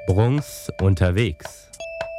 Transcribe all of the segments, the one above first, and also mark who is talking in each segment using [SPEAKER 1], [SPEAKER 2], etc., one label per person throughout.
[SPEAKER 1] Bruns unterwegs.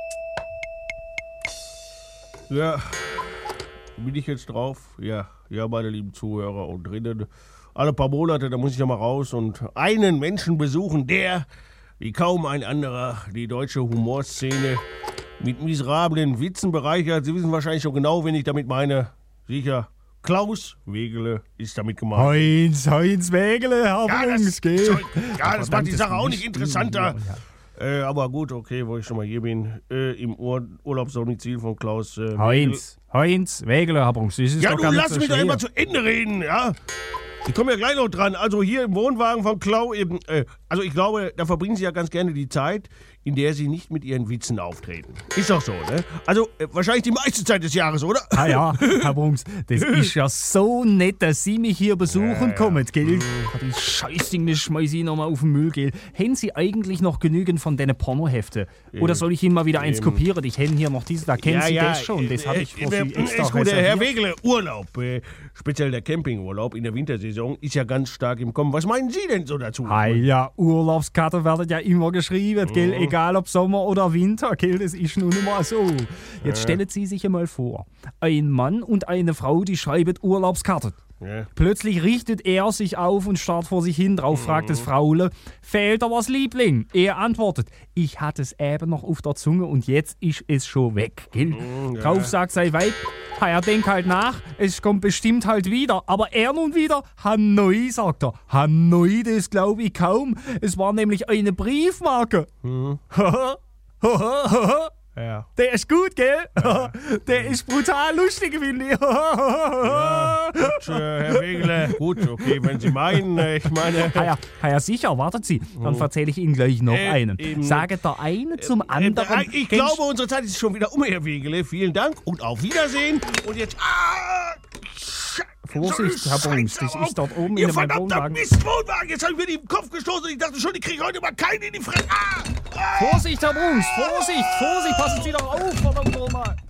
[SPEAKER 2] Ja, bin ich jetzt drauf? Ja, meine lieben Zuhörer und drinnen. Alle paar Monate, da muss ich ja mal raus und einen Menschen besuchen, der, wie kaum ein anderer, die deutsche Humorszene mit miserablen Witzen bereichert. Sie wissen wahrscheinlich schon genau, wen ich damit meine. Sicher, Klaus Wegele ist damit gemeint.
[SPEAKER 3] Heinz Wegele, Herr Bruns, gell?
[SPEAKER 2] Das macht die Sache auch nicht interessanter. Aber gut, okay, wo ich schon mal hier bin, im Urlaubsdomizil von Klaus
[SPEAKER 3] Heinz Wegele, Herr Bruns.
[SPEAKER 2] Ja, du lass mich doch immer zu Ende reden, ja? Ich komme ja gleich noch dran. Also hier im Wohnwagen von Klau eben, also ich glaube, da verbringen Sie ja ganz gerne die Zeit, in der Sie nicht mit Ihren Witzen auftreten. Ist doch so, ne? Also wahrscheinlich die meiste Zeit des Jahres, oder?
[SPEAKER 3] Ja, Herr Bruns, das ist ja so nett, dass Sie mich hier besuchen kommen, gell? Die Scheißding, das schmeiß ich nochmal auf den Müll, gell? Haben Sie eigentlich noch genügend von deinen Pornoheften? Oder soll ich Ihnen mal wieder eins kopieren? Ich hätte hier noch dieses, da kennen Sie das schon. Das habe ich für Sie extra
[SPEAKER 2] ist gut, Herr Wegele, Urlaub, speziell der Campingurlaub in der Wintersaison, ist ja ganz stark im Kommen. Was meinen Sie denn so dazu?
[SPEAKER 3] Ja, Urlaubskarte werden ja immer geschrieben, gell? Egal ob Sommer oder Winter, gell? Das ist nun mal so. Jetzt stellen Sie sich einmal vor, ein Mann und eine Frau, die schreiben Urlaubskarte.
[SPEAKER 2] Ja.
[SPEAKER 3] Plötzlich richtet er sich auf und starrt vor sich hin drauf, fragt das Fraule, fehlt da was, Liebling? Er antwortet, ich hatte es eben noch auf der Zunge und jetzt ist es schon weg, gell? Drauf sagt sein Weib, er denkt halt nach, es kommt bestimmt halt wieder. Aber er nun wieder, Hanoi, sagt er. Hanoi, das glaube ich kaum. Es war nämlich eine Briefmarke.
[SPEAKER 2] Ja.
[SPEAKER 3] Der ist gut, gell? Ja. Der ist brutal lustig, finde ich.
[SPEAKER 2] Ja, gut, Herr Wegele. Gut, okay, wenn Sie meinen, ich meine...
[SPEAKER 3] Ja, sicher, wartet Sie. Dann erzähle ich Ihnen gleich noch einen. Sage der eine zum anderen...
[SPEAKER 2] Ich glaube, unsere Zeit ist schon wieder um, Herr Wegele. Vielen Dank und auf Wiedersehen. Und jetzt...
[SPEAKER 3] Vorsicht, Herr Bruns, das ist dort oben in meinem Wohnwagen.
[SPEAKER 2] Mistwohnwagen! Jetzt habe ich mir die im Kopf gestoßen. Ich dachte schon, ich kriege heute mal keinen in die Fresse.
[SPEAKER 3] Vorsicht, Herr Bruns, Vorsicht, passen Sie doch auf, verdammt nochmal.